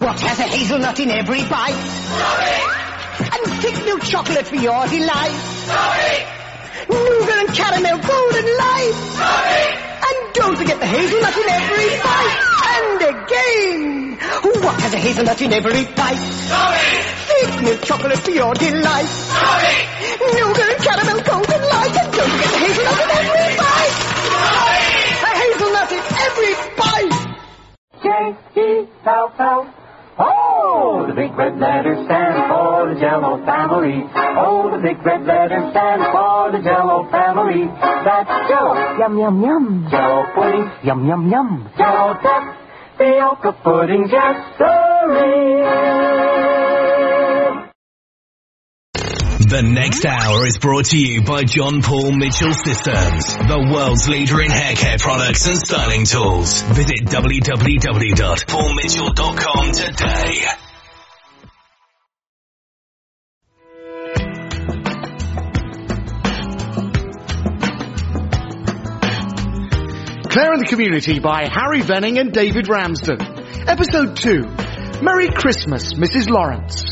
What has a hazelnut in every bite? Sorry! And thick milk chocolate for your delight. Sorry! Nougat and caramel golden light. Sorry! And don't forget the hazelnut in every bite. And again. What has a hazelnut in every bite? Sorry! Thick milk chocolate for your delight. Sorry! Nougat and caramel golden light. And don't forget the hazelnut in every bite. Sorry! A hazelnut in every bite. J-E-L-L. Oh, the big red letters stand for the Jell-O family. Oh, the big red letters stand for the Jell-O family. That's Jell-O, yum, yum, yum. Jell-O pudding, yum, yum, yum. Jell-O tapioca pudding, yes, sirree. The next hour is brought to you by John Paul Mitchell Systems, the world's leader in hair care products and styling tools. Visit www.paulmitchell.com today. Claire and the Community by Harry Venning and David Ramsden. Episode 2. Merry Christmas, Mrs. Lawrence.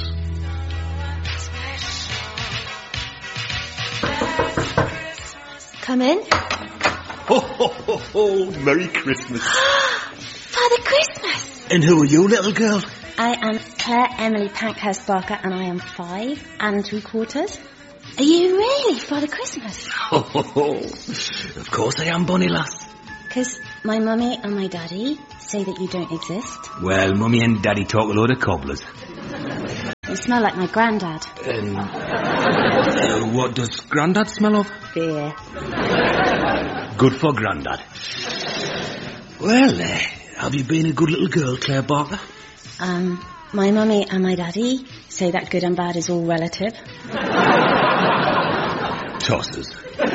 Come in. Oh, Merry Christmas. Father Christmas! And who are you, little girl? I am Claire Emily Pankhurst Barker and I am 5 3/4. Are you really Father Christmas? Of course I am, Bonnie lass. Because my mummy and my daddy say that you don't exist. Well, Mummy and Daddy talk a load of cobblers. You smell like my granddad. What does Grandad smell of? Beer. Good for Grandad. Well, have you been a good little girl, Claire Barker? My mummy and my daddy say that good and bad is all relative. Tossers.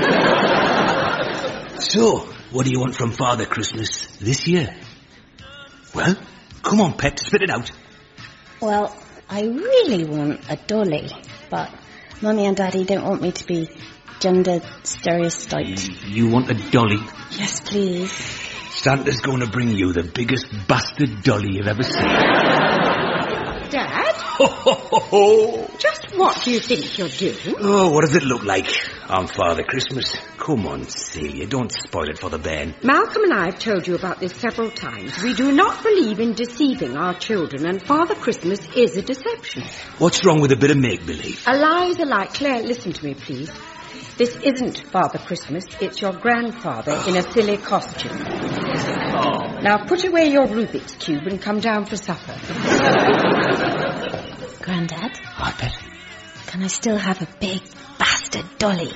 So, what do you want from Father Christmas this year? Well, come on, pet, spit it out. Well, I really want a dolly, but Mummy and Daddy don't want me to be gender stereotyped. You want a dolly? Yes, please. Santa's going to bring you the biggest bastard dolly you've ever seen. Dad? Ho, ho, ho, ho. Just what do you think you're doing? Oh, what does it look like on Father Christmas? Come on, Celia, don't spoil it for the bairn. Malcolm and I have told you about this several times. We do not believe in deceiving our children, and Father Christmas is a deception. What's wrong with a bit of make-believe? A lie is a lie. Claire, listen to me, please. This isn't Father Christmas. It's your grandfather in a silly costume. Now put away your Rubik's Cube and come down for supper. Grandad? I bet. Can I still have a big bastard dolly?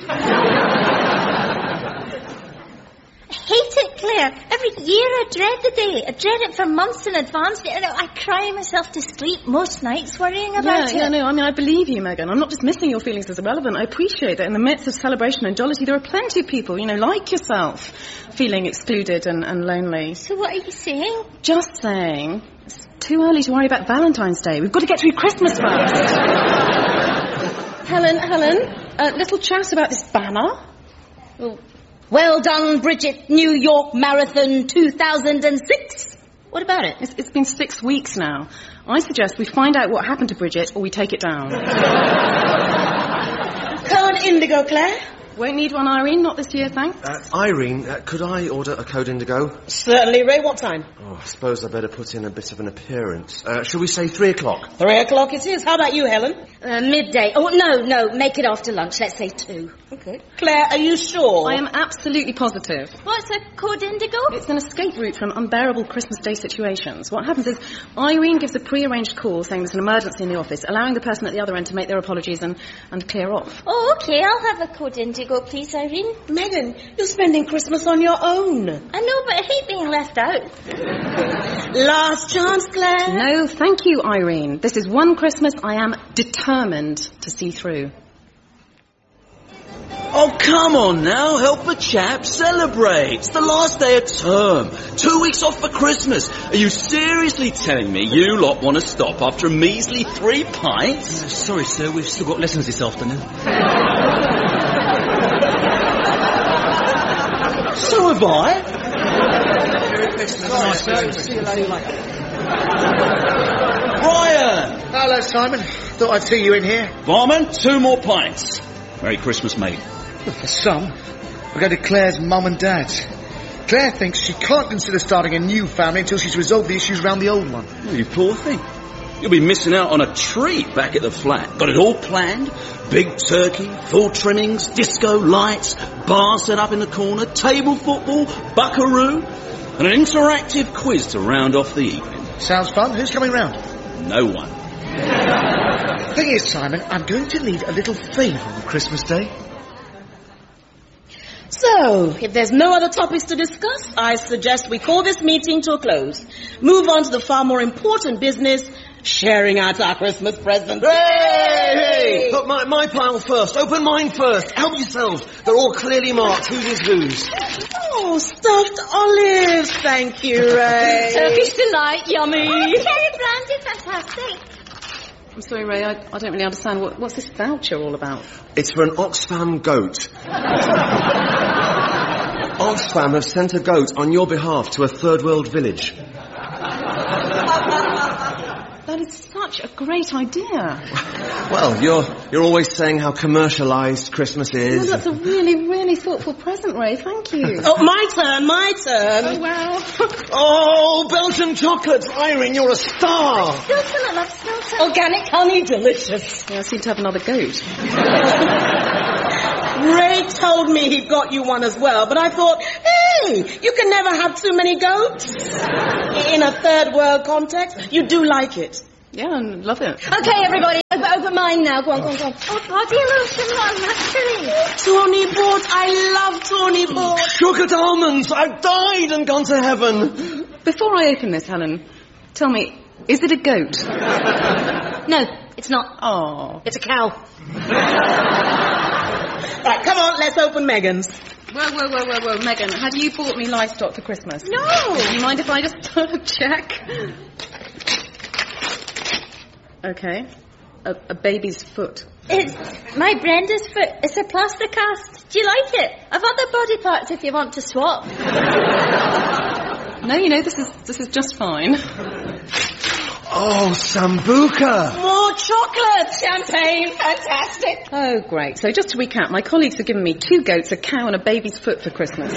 I hate it, Claire. Every year I dread the day. I dread it for months in advance. I cry myself to sleep most nights worrying about it. Yeah, no, I mean, I believe you, Megan. I'm not dismissing your feelings as irrelevant. I appreciate that in the midst of celebration and jollity, there are plenty of people, like yourself, feeling excluded and lonely. So what are you saying? Just saying, it's too early to worry about Valentine's Day. We've got to get through Christmas first. Helen, a little chat about this banner. Well done, Bridget, New York Marathon 2006. What about it? It's been 6 weeks now. I suggest we find out what happened to Bridget or we take it down. Code Indigo, Claire? Won't need one, Irene. Not this year, thanks. Irene, could I order a Code Indigo? Certainly, Ray. What time? Oh, I suppose I better put in a bit of an appearance. Shall we say 3 o'clock? 3 o'clock it is. How about you, Helen? Midday. Oh, no, make it after lunch. Let's say 2. Okay. Claire, are you sure? I am absolutely positive. What's a Code Indigo? It's an escape route from unbearable Christmas Day situations. What happens is Irene gives a pre-arranged call saying there's an emergency in the office, allowing the person at the other end to make their apologies and clear off. Oh, okay, I'll have a Code Indigo, please, Irene. Megan, you're spending Christmas on your own. I know, but I hate being left out. Last chance, Claire. No, thank you, Irene. This is one Christmas I am determined to see through. Oh, come on now, help a chap celebrate. It's the last day of term. 2 weeks off for Christmas. Are you seriously telling me you lot want to stop after a measly 3 pints? Sorry, sir, we've still got lessons this afternoon. So have I. Merry Christmas. See you later. Hello, Simon. Thought I'd see you in here. Barman, 2 more pints. Merry Christmas, mate. For some, we're going to Claire's mum and dad. Claire thinks she can't consider starting a new family until she's resolved the issues around the old one. Oh, you poor thing. You'll be missing out on a treat back at the flat. Got it all planned. Big turkey, full trimmings, disco lights, bar set up in the corner, table football, buckaroo, and an interactive quiz to round off the evening. Sounds fun. Who's coming round? No one. Thing is, Simon, I'm going to need a little favour on Christmas Day. So, if there's no other topics to discuss, I suggest we call this meeting to a close. Move on to the far more important business, sharing out our Christmas presents. Hey! But my pile first. Open mine first. Help yourselves. They're all clearly marked. Whose is whose? Oh, stuffed olives. Thank you, Ray. Turkish delight, yummy. Oh, cherry brandy, fantastic. I'm sorry, Ray, I don't really understand. What's this voucher all about? It's for an Oxfam goat. Oxfam have sent a goat on your behalf to a third world village. That is such a great idea. Well, you're always saying how commercialised Christmas is. Well, that's a really, really thoughtful present, Ray. Thank you. Oh, my turn. Oh, wow. Oh, Belgian chocolates. Irene, you're a star. Stilton, I love Stilton. Organic honey, delicious. Yeah, I seem to have another goat. Ray told me he'd got you one as well, but I thought, hey, you can never have too many goats. In a third world context, you do like it. Yeah, I love it. Okay, everybody, open mine now. Go on. Oh, body lotion, what luxury. Tawny boards, I love tawny boards. Sugared almonds. I've died and gone to heaven. Before I open this, Helen, tell me, is it a goat? No, it's not. Oh. It's a cow. Right, come on, let's open Megan's. Whoa, Megan, have you bought me livestock for Christmas? No. Do you mind if I just check? Okay. A baby's foot. It's my Brenda's foot. It's a plaster cast. Do you like it? I've other body parts if you want to swap. No, this is just fine. Oh, Sambuca. More chocolate. Champagne. Fantastic. Oh, great. So just to recap, my colleagues have given me 2 goats, a cow and a baby's foot for Christmas.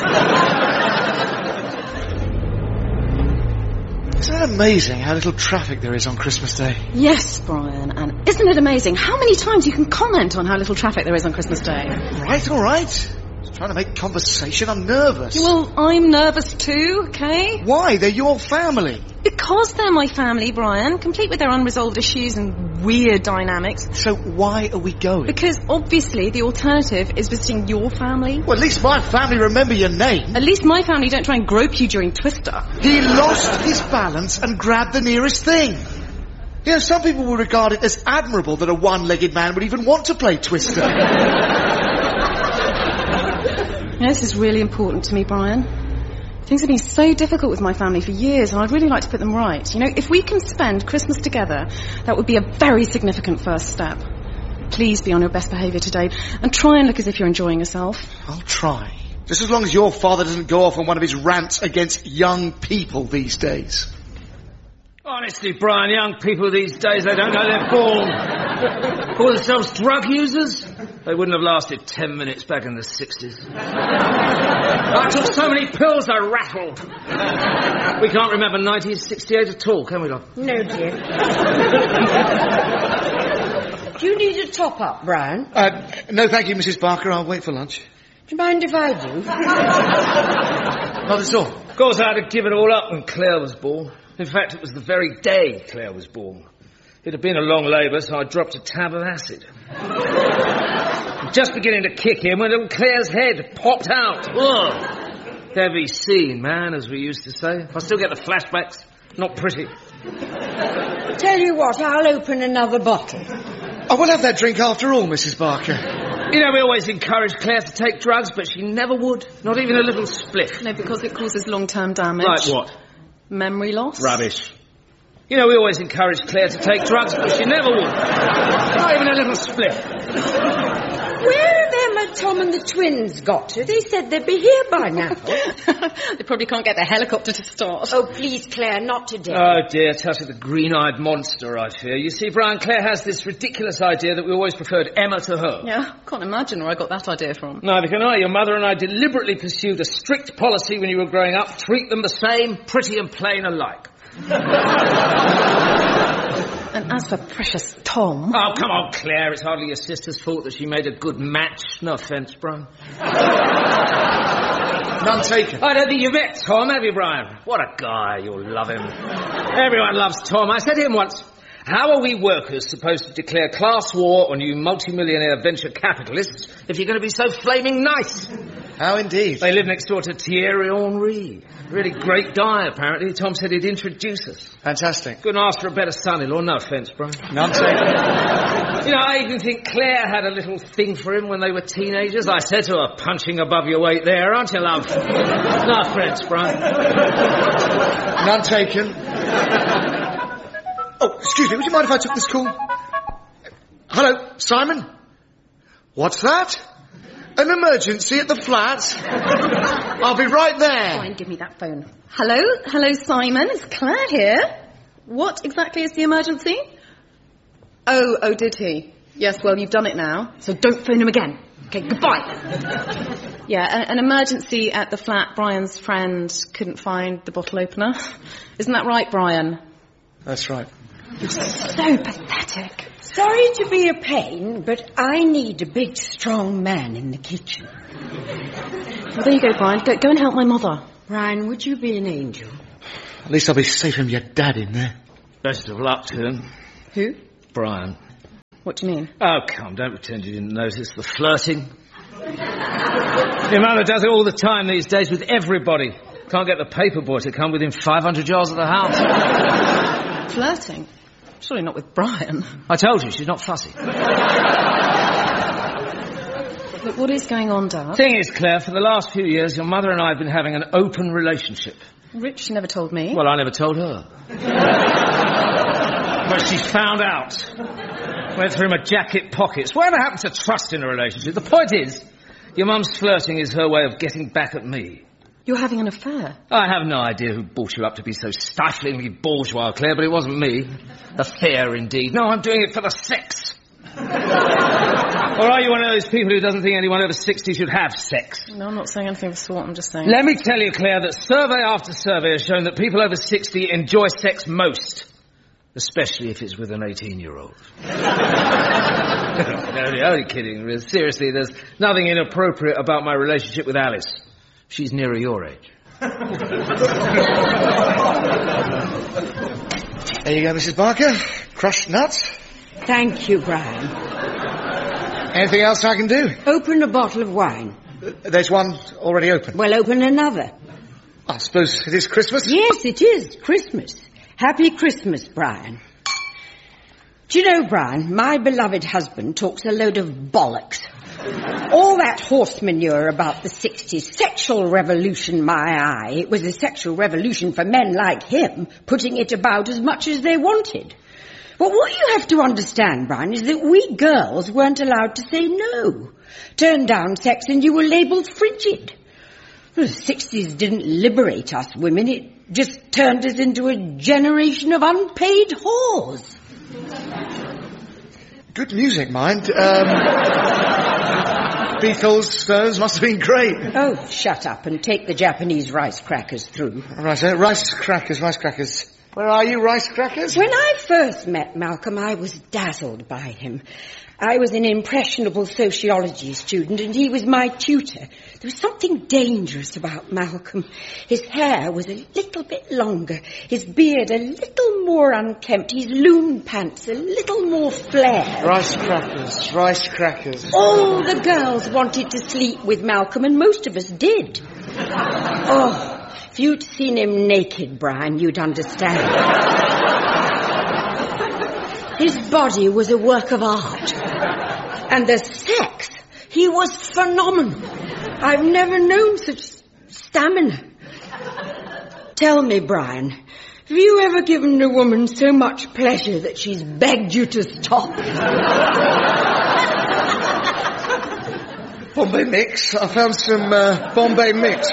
Isn't it amazing how little traffic there is on Christmas Day? Yes, Brian, and isn't it amazing how many times you can comment on how little traffic there is on Christmas Day? All right. Just trying to make conversation. I'm nervous. Well, I'm nervous too, okay? Why? They're your family. Because they're my family, Brian, complete with their unresolved issues and weird dynamics. So why are we going? Because obviously the alternative is visiting your family. Well, at least my family remember your name. At least my family don't try and grope you during Twister. He lost his balance and grabbed the nearest thing. Some people will regard it as admirable that a one-legged man would even want to play Twister. This is really important to me, Brian. Things have been so difficult with my family for years, and I'd really like to put them right. If we can spend Christmas together, that would be a very significant first step. Please be on your best behaviour today, and try and look as if you're enjoying yourself. I'll try. Just as long as your father doesn't go off on one of his rants against young people these days. Honestly, Brian, young people these days, they don't know they're born. Call themselves drug users? They wouldn't have lasted 10 minutes back in the 60s. I took so many pills I rattled. We can't remember 1968 at all, can we, Doc? No, dear. Do you need a top-up, Brian? No, thank you, Mrs. Barker. I'll wait for lunch. Do you mind if I do? Not at all. Of course, I had to give it all up when Claire was born. In fact, it was the very day Claire was born. It had been a long labour, so I dropped a tab of acid. Just beginning to kick in when little Claire's head popped out. Ugh. Heavy scene, man, as we used to say. I still get the flashbacks. Not pretty. Tell you what, I'll open another bottle. I will have that drink after all, Mrs. Barker. We always encouraged Claire to take drugs, but she never would. Not even a little spliff. No, because it causes long-term damage. Like what? Memory loss. Rubbish. We always encouraged Claire to take drugs, but she never would. Not even a little spliff. Where are them Tom and the twins got to? They said they'd be here by now. They probably can't get the helicopter to start. Oh, please, Claire, not today. Oh, dear, touch of the green-eyed monster, I fear. You see, Brian, Claire has this ridiculous idea that we always preferred Emma to her. Yeah, can't imagine where I got that idea from. Neither can I. Your mother and I deliberately pursued a strict policy when you were growing up. Treat them the same, pretty and plain alike. And as for precious Tom... Oh, come on, Claire. It's hardly your sister's fault that she made a good match. No offence, Brian. None taken. I don't think you've met Tom, have you, Brian? What a guy. You'll love him. Everyone loves Tom. I said to him once, how are we workers supposed to declare class war on you multimillionaire venture capitalists if you're going to be so flaming nice? How indeed. They live next door to Thierry Henry. Really great guy, apparently. Tom said he'd introduce us. Fantastic. Couldn't ask for a better son-in-law. No offence, Brian. None taken. You know, I even think Claire had a little thing for him when they were teenagers. I said to her, punching above your weight there, aren't you, love? No offence, Brian. None taken. Oh, excuse me, would you mind if I took this call? Hello, Simon? What's that? An emergency at the flat? I'll be right there. Fine, give me that phone. Hello? Hello, Simon. It's Claire here. What exactly is the emergency? Oh, did he? Yes, well, you've done it now, so don't phone him again. Okay, goodbye. Yeah, an emergency at the flat. Brian's friend couldn't find the bottle opener. Isn't that right, Brian? That's right. You're so pathetic. Sorry to be a pain, but I need a big, strong man in the kitchen. Well, there you go, Brian. Go and help my mother. Brian, would you be an angel? At least I'll be safe from your dad in there. Best of luck to him. Who? Brian. What do you mean? Oh, come, don't pretend you didn't notice the flirting. Your mother does it all the time these days with everybody. Can't get the paper boy to come within 500 yards of the house. Flirting? Surely not with Brian. I told you, she's not fussy. Look, what is going on, Dad? Thing is, Claire, for the last few years, your mother and I have been having an open relationship. Rich, she never told me. Well, I never told her. But she found out. Went through my jacket pockets. Whatever happened to trust in a relationship? The point is, your mum's flirting is her way of getting back at me. You're having an affair? I have no idea who brought you up to be so stiflingly bourgeois, Claire, but it wasn't me. Affair, indeed. No, I'm doing it for the sex. Or are you one of those people who doesn't think anyone over 60 should have sex? No, I'm not saying anything of the sort. I'm just saying... Let me tell you, Claire, that survey after survey has shown that people over 60 enjoy sex most. Especially if it's with an 18-year-old. No, only kidding. Seriously, there's nothing inappropriate about my relationship with Alice. She's nearer your age. There you go, Mrs. Barker. Crushed nuts. Thank you, Brian. Anything else I can do? Open a bottle of wine. There's one already open. Well, open another. I suppose it is Christmas? Yes, it is Christmas. Happy Christmas, Brian. Do you know, Brian, my beloved husband talks a load of bollocks. All that horse manure about the 60s sexual revolution, my eye. It was a sexual revolution for men like him, putting it about as much as they wanted. Well, what you have to understand, Brian, is that we girls weren't allowed to say no. Turn down sex and you were labelled frigid. Well, the 60s didn't liberate us women. It just turned us into a generation of unpaid whores. Good music, mind. Beatles, Stones, must have been great. Oh, shut up and take the Japanese rice crackers through. Right, rice crackers. Where are you, rice crackers? When I first met Malcolm, I was dazzled by him. I was an impressionable sociology student and he was my tutor. There was something dangerous about Malcolm. His hair was a little bit longer, his beard a little more unkempt, his loon pants a little more flared. Rice crackers. All the girls wanted to sleep with Malcolm and most of us did. Oh, if you'd seen him naked, Brian, you'd understand. His body was a work of art. And the sex, he was phenomenal. I've never known such stamina. Tell me, Brian, have you ever given a woman so much pleasure that she's begged you to stop? Bombay mix. I found some Bombay mix.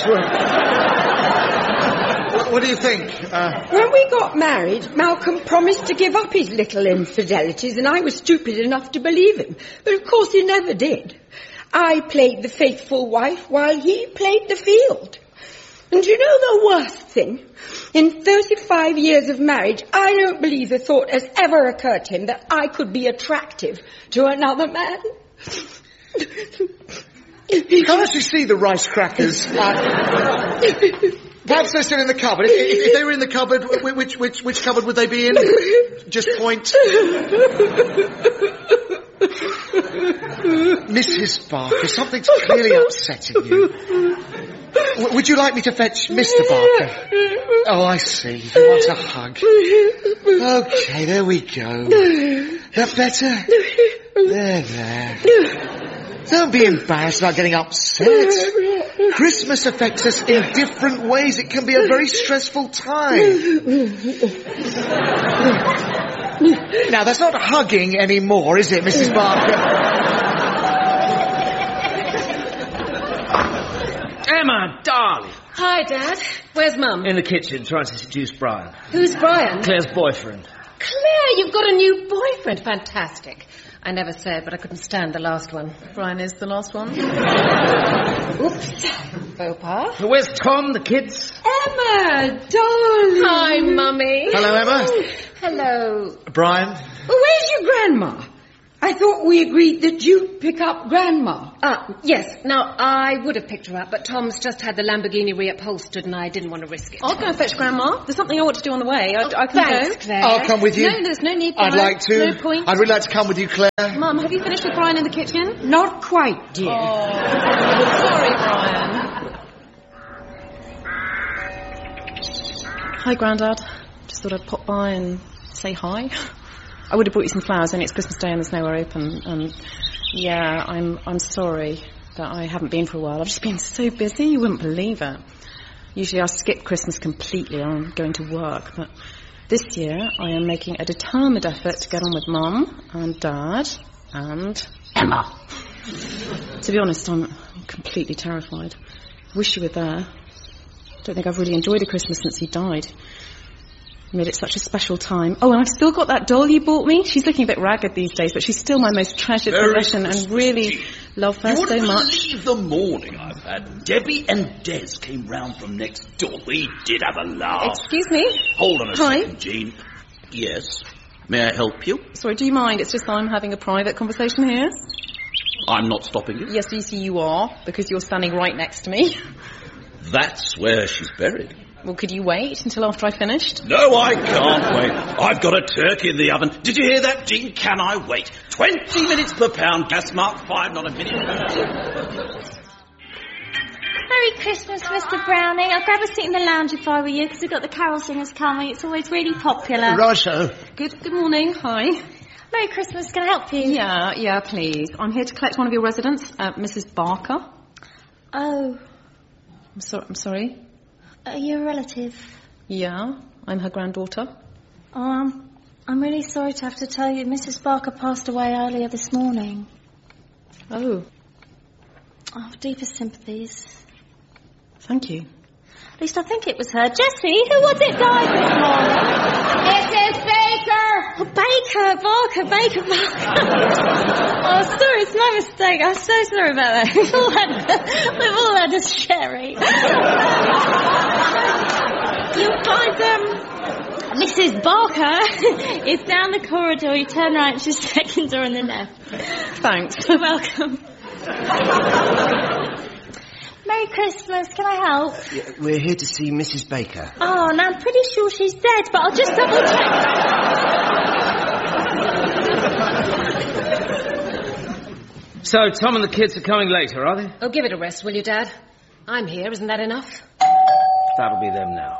What do you think? When we got married, Malcolm promised to give up his little infidelities, and I was stupid enough to believe him. But of course he never did. I played the faithful wife while he played the field. And you know the worst thing? In 35 years of marriage, I don't believe the thought has ever occurred to him that I could be attractive to another man. Can't actually see the rice crackers. Perhaps they're still in the cupboard. If they were in the cupboard, which cupboard would they be in? Just point. Mrs. Barker, something's clearly upsetting you. Would you like me to fetch Mr. Barker? Oh, I see. He wants a hug. Okay, there we go. That better? There. Don't be embarrassed about getting upset. Christmas affects us in different ways. It can be a very stressful time. Now, that's not hugging anymore, is it, Mrs. Barker? Emma, darling. Hi, Dad. Where's Mum? In the kitchen, trying to seduce Brian. Who's Brian? Claire's boyfriend. Claire, you've got a new boyfriend. Fantastic. I never said, but I couldn't stand the last one. Brian is the last one. Oops. Faux pas. Where's Tom, the kids? Emma, darling. Hi, Mummy. Hello, Emma. Hello. Brian. Where's your grandma? I thought we agreed that you'd pick up Grandma. Yes. Now, I would have picked her up, but Tom's just had the Lamborghini reupholstered and I didn't want to risk it. I'll go and fetch Grandma. There's something I want to do on the way. I can thanks, go. Claire. I'll come with you. No, there's no need. I'd like to. No point. I'd really like to come with you, Claire. Mum, have you finished with Brian in the kitchen? Not quite, dear. Oh, sorry, Brian. Hi, Grandad. Just thought I'd pop by and say hi. I would have brought you some flowers, only it's Christmas Day and there's nowhere open. And yeah, I'm sorry that I haven't been for a while. I've just been so busy, you wouldn't believe it. Usually I skip Christmas completely. I'm going to work, but this year I am making a determined effort to get on with Mum and Dad and Emma. To be honest, I'm completely terrified. Wish you were there. Don't think I've really enjoyed a Christmas since he died. Made it such a special time. Oh, and I've still got that doll you bought me. She's looking a bit ragged these days, but she's still my most treasured possession and really love her so much. You wouldn't believe the morning I've had. Debbie and Des came round from next door. We did have a laugh. Excuse me? Hold on a second, Jean. Yes? May I help you? Sorry, do you mind? It's just I'm having a private conversation here. I'm not stopping you. Yes, you see you are, because you're standing right next to me. That's where she's buried. Well, could you wait until after I finished? No, I can't wait. I've got a turkey in the oven. Did you hear that, Jean? Can I wait? 20 minutes per pound. Gas mark 5, not a minute. Merry Christmas, Mr. Browning. I'll grab a seat in the lounge if I were you, because we've got the carol singers coming. It's always really popular. Righto. Good morning. Hi. Merry Christmas. Can I help you? Yeah, please. I'm here to collect one of your residents, Mrs. Barker. Oh. I'm sorry? Are you a relative? Yeah, I'm her granddaughter. Oh, I'm really sorry to have to tell you, Mrs. Barker passed away earlier this morning. Oh. Oh, deepest sympathies. Thank you. At least I think it was her. Jessie, who was it died this morning? Mrs. Baker! Oh, Baker. Oh, sorry, it's my mistake. I'm so sorry about that. We've all had a sherry. You'll find, Mrs. Barker is down the corridor. You turn right, she's second door on the left. Thanks. You're welcome. Merry Christmas, can I help? Yeah, we're here to see Mrs. Baker. Oh, now I'm pretty sure she's dead, but I'll just double check. So, Tom and the kids are coming later, are they? Oh, give it a rest, will you, Dad? I'm here, isn't that enough? That'll be them now.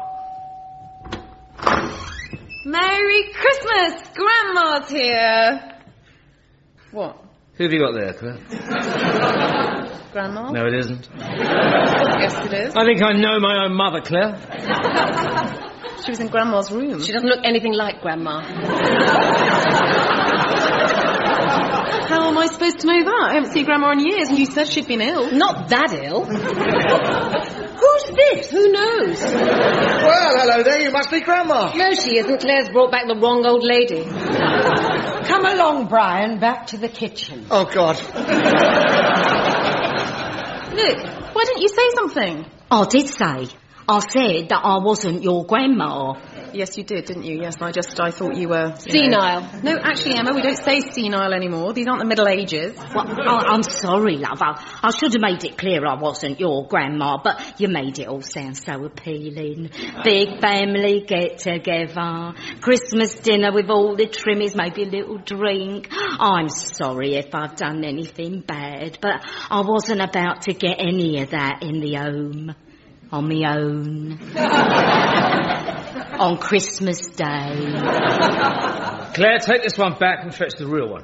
Merry Christmas! Grandma's here! What? Who have you got there, Claire? Grandma? No, it isn't. Yes, it is. I think I know my own mother, Claire. She was in Grandma's room. She doesn't look anything like Grandma. How am I supposed to know that? I haven't seen Grandma in years, and you said she'd been ill. Not that ill. Who's this? Who knows? Well, hello there, you must be Grandma. No, she isn't. Claire's brought back the wrong old lady. Come along, Brian, back to the kitchen. Oh, God. Look, why didn't you say something? I did say. I said that I wasn't your grandma. Yes, you did, didn't you? Yes, I thought you were... Senile. No, actually, Emma, we don't say senile anymore. These aren't the Middle Ages. Well, I'm sorry, love. I should have made it clear I wasn't your grandma, but you made it all sound so appealing. Big family get-together, Christmas dinner with all the trimmies, maybe a little drink. I'm sorry if I've done anything bad, but I wasn't about to get any of that in the home. On my own. On Christmas Day. Claire, take this one back and fetch the real one.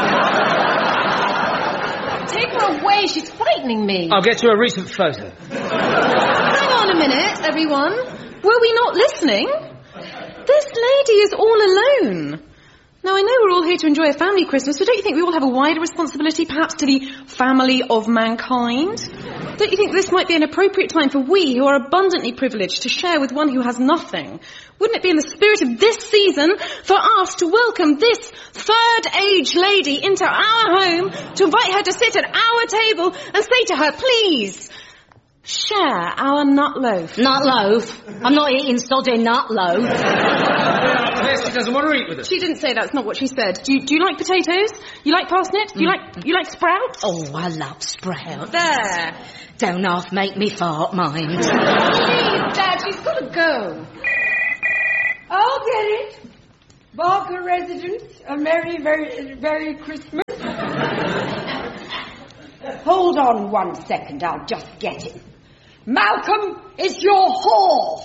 Take her away. She's frightening me. I'll get you a recent photo. Hang on a minute, everyone. Were we not listening? This lady is all alone. Now, I know we're all here to enjoy a family Christmas, but don't you think we all have a wider responsibility, perhaps, to the family of mankind? Don't you think this might be an appropriate time for we, who are abundantly privileged, to share with one who has nothing? Wouldn't it be in the spirit of this season for us to welcome this third-age lady into our home, to invite her to sit at our table and say to her, please, share our nut loaf? Nut loaf? I'm not eating sodden nut loaf. She doesn't want to eat with us. She didn't say that's not what she said. Do you like potatoes? You like parsnips? You like sprouts? Oh, I love sprouts. There. Don't half make me fart, mind. Please, Dad, she's got to go. I'll get it. Barker residents, a Merry Christmas. Hold on 1 second, I'll just get it. Malcolm, it's your whore.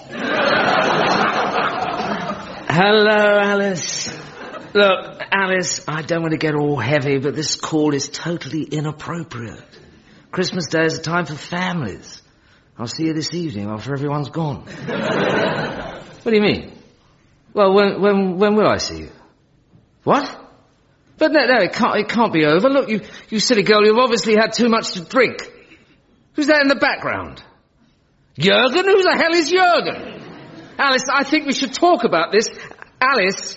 Hello, Alice. Look, Alice, I don't want to get all heavy, but this call is totally inappropriate. Christmas Day is a time for families. I'll see you this evening after everyone's gone. What do you mean? Well, when will I see you? What? But no, it can't be over. Look, you silly girl, you've obviously had too much to drink. Who's that in the background? Jürgen? Who the hell is Jürgen? Alice, I think we should talk about this. Alice.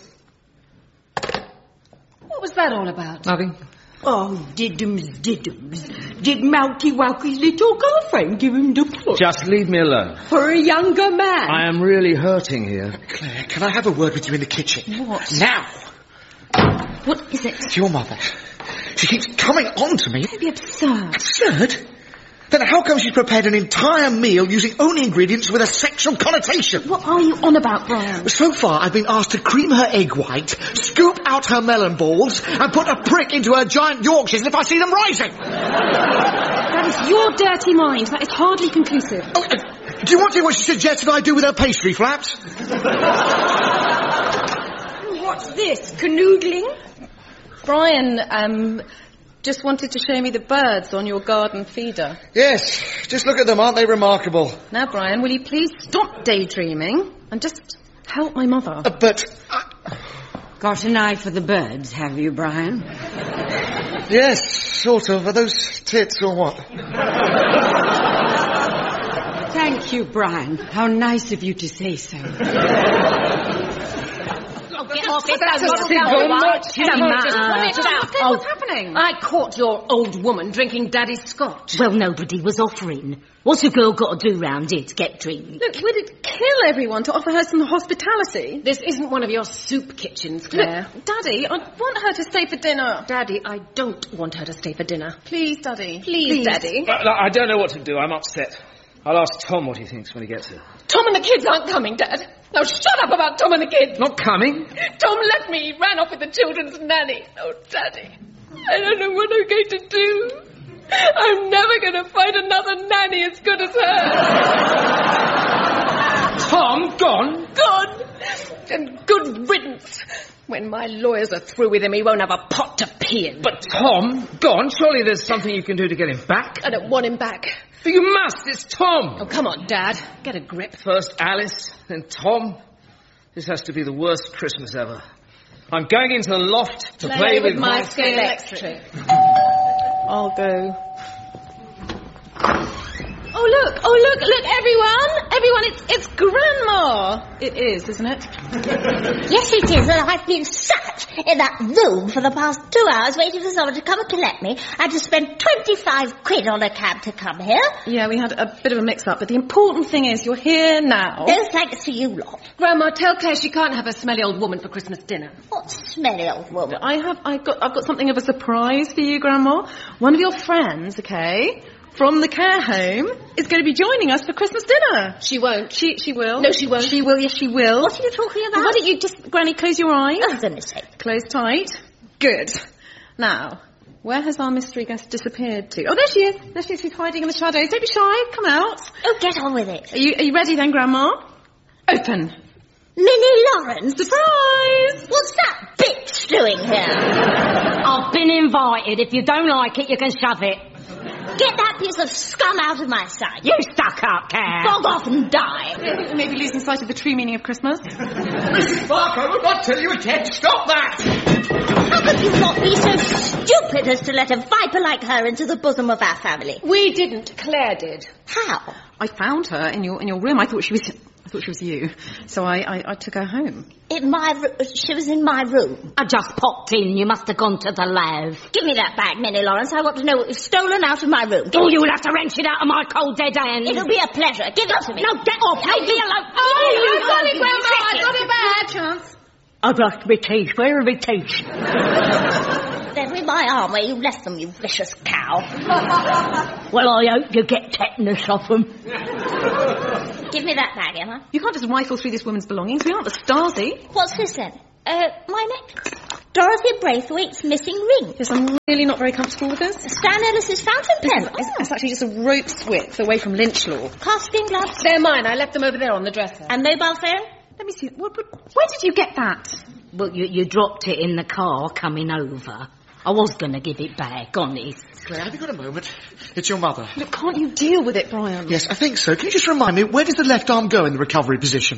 What was that all about? Nothing. Oh, diddums. Did Malky Walky's little girlfriend give him the push? Just leave me alone. For a younger man. I am really hurting here. Claire, can I have a word with you in the kitchen? What? Now. What is it? It's your mother. She keeps coming on to me. Don't be absurd. Absurd? Then how come she's prepared an entire meal using only ingredients with a sexual connotation? What are you on about, Brian? So far, I've been asked to cream her egg white, scoop out her melon balls, and put a prick into her giant Yorkshires if I see them rising. That is your dirty mind. That is hardly conclusive. Oh, do you want to hear what she suggested I do with her pastry flaps? What's this, canoodling? Brian, just wanted to show me the birds on your garden feeder. Yes, just look at them, aren't they remarkable? Now, Brian, will you please stop daydreaming and just help my mother? But... Got an eye for the birds, have you, Brian? Yes, sort of. Are those tits or what? Thank you, Brian. How nice of you to say so. Get off it. That's What's happening? I caught your old woman drinking Daddy's scotch. Well, nobody was offering. What's a girl got to do round here to get drink? Look, would it kill everyone to offer her some hospitality? This isn't one of your soup kitchens, Claire. Look, Daddy, I want her to stay for dinner. Daddy, I don't want her to stay for dinner. Please, Daddy. Please, Daddy. I don't know what to do. I'm upset. I'll ask Tom what he thinks when he gets here. Tom and the kids aren't coming, Dad. Now shut up about Tom and the kids. Not coming? Tom left me. He ran off with the children's nanny. Oh, Daddy, I don't know what I'm going to do. I'm never going to find another nanny as good as her. Tom, gone? Gone. And good riddance. When my lawyers are through with him, he won't have a pot to pee in. But Tom, gone? Surely there's something you can do to get him back? I don't want him back. But you must. It's Tom. Oh, come on, Dad. Get a grip. First Alice, then Tom. This has to be the worst Christmas ever. I'm going into the loft to play with my scale electric. I'll go. Oh look, everyone, it's Grandma. It is, isn't it? Yes, it is, and I've been sat in that room for the past 2 hours waiting for someone to come and collect me. I just spent 25 quid on a cab to come here. Yeah, we had a bit of a mix-up, but the important thing is you're here now. No thanks to you lot. Grandma, tell Claire she can't have a smelly old woman for Christmas dinner. What smelly old woman? I've got something of a surprise for you, Grandma. One of your friends, okay, from the care home, is going to be joining us for Christmas dinner. She won't. She will. No, she won't. She will, yes, she will. What are you talking about? Well, why don't you just, Granny, close your eyes? Oh, for goodness sake. Close tight. Good. Now, where has our mystery guest disappeared to? Oh, there she is. There she is. She's hiding in the shadows. Don't be shy. Come out. Oh, get on with it. Are you ready then, Grandma? Open. Minnie Lawrence? Surprise! What's that bitch doing here? I've been invited. If you don't like it, you can shove it. Get that piece of scum out of my sight. You stuck up, Cat. Bog off and die. I think we may be losing sight of the true meaning of Christmas. Mrs. Barker, I would not tell you again. Stop that! How could you not be so stupid as to let a viper like her into the bosom of our family? We didn't. Claire did. How? I found her in your room. I thought she was you. So I took her home. She was in my room. I just popped in. You must have gone to the lab. Give me that bag, Minnie Lawrence. I want to know what was stolen out of my room. Oh, you'll have to wrench it out of my cold dead hand. It'll be a pleasure. Give it to me. No, get off. Leave me alone. Oh, I got it, Grandma. I got it back. Chance. I brushed my teeth. Where are my teeth? They're in my arm where you left them, you vicious cow. Well, I hope you get tetanus off them. Give me that bag, Emma. You can't just rifle through this woman's belongings. We aren't the Stasi. What's this then? My necklace. Dorothy Braithwaite's missing ring. Yes, I'm really not very comfortable with this. Stan Ellis's fountain pen. It's actually just a rope's width away from lynch law. Casting gloves. They're mine. I left them over there on the dresser. And mobile phone? Let me see. Where did you get that? Well, you dropped it in the car coming over. I was going to give it back, honest. Claire, have you got a moment? It's your mother. Look, can't you deal with it, Brian? Yes, I think so. Can you just remind me, where does the left arm go in the recovery position?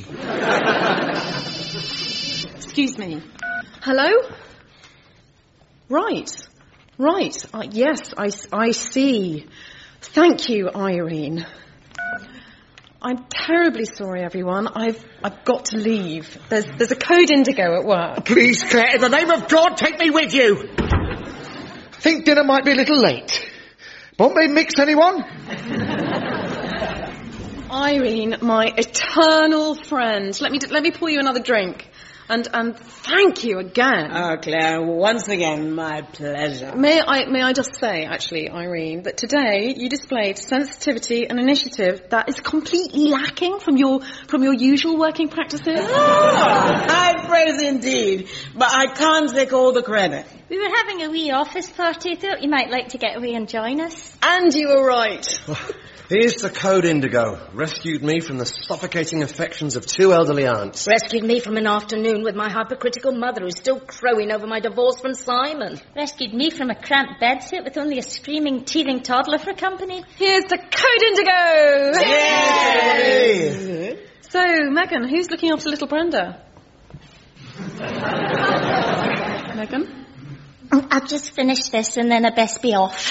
Excuse me. Hello? Right. Yes, I see. Thank you, Irene. I'm terribly sorry, everyone. I've got to leave. There's a code indigo at work. Please, Claire, in the name of God, take me with you. Think dinner might be a little late. Bombay mix, anyone? Irene, my eternal friend. Let me pour you another drink. And thank you again. Oh, Claire, once again, my pleasure. May I just say, actually, Irene, that today you displayed sensitivity and initiative that is completely lacking from your usual working practices. High praise indeed, but I can't take all the credit. We were having a wee office party. Thought you might like to get away and join us. And you were right. Here's the code indigo. Rescued me from the suffocating affections of 2 elderly aunts. Rescued me from an afternoon with my hypercritical mother who's still crowing over my divorce from Simon. Rescued me from a cramped bedsit with only a screaming, teething toddler for company. Here's the code indigo! Yay! So, Megan, who's looking after little Brenda? Megan? I'll just finish this and then I best be off.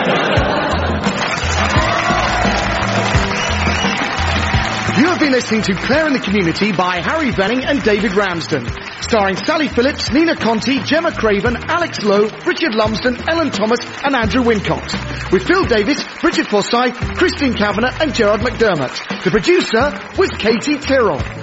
You have been listening to Claire in the Community by Harry Benning and David Ramsden, starring Sally Phillips, Nina Conti, Gemma Craven, Alex Lowe, Richard Lumsden, Ellen Thomas and Andrew Wincox, with Phil Davis, Richard Forsyth, Christine Kavanagh and Gerard McDermott. The producer was Katie Tyrrell.